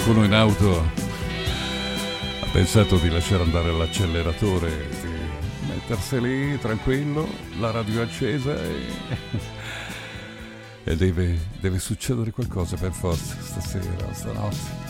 qualcuno in auto ha pensato di lasciare andare l'acceleratore, di mettersi lì tranquillo, la radio accesa e deve succedere qualcosa per forza stasera, stanotte.